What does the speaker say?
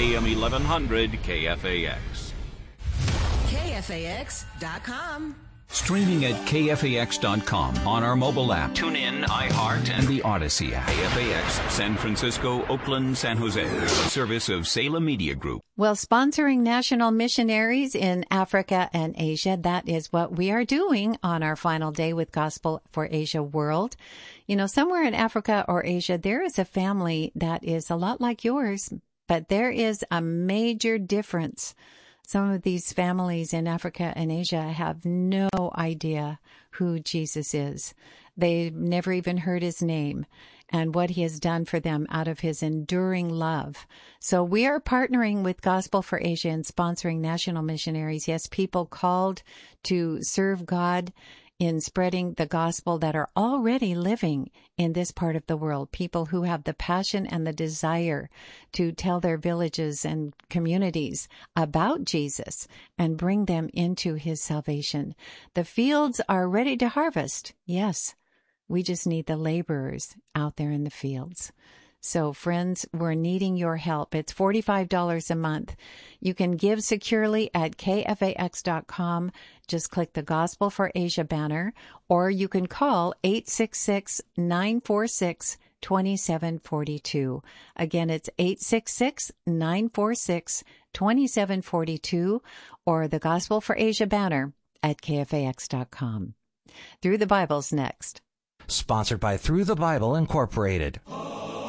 AM 1100 KFAX. KFAX.com. Streaming at KFAX.com on our mobile app. Tune in, iHeart, and the Odyssey app. KFAX, San Francisco, Oakland, San Jose. A service of Salem Media Group. Well, sponsoring national missionaries in Africa and Asia, that is what we are doing on our final day with Gospel for Asia World. You know, somewhere in Africa or Asia, there is a family that is a lot like yours, but there is a major difference. Some of these families in Africa and Asia have no idea who Jesus is. They've never even heard his name and what he has done for them out of his enduring love. So we are partnering with Gospel for Asia and sponsoring national missionaries. Yes, people called to serve God in spreading the gospel that are already living in this part of the world, people who have the passion and the desire to tell their villages and communities about Jesus and bring them into his salvation. The fields are ready to harvest. Yes, we just need the laborers out there in the fields. So, friends, we're needing your help. It's $45 a month. You can give securely at KFAX.com. Just click the Gospel for Asia banner, or you can call 866-946-2742. Again, it's 866-946-2742, or the Gospel for Asia banner at KFAX.com. Through the Bible's next. Sponsored by Through the Bible Incorporated.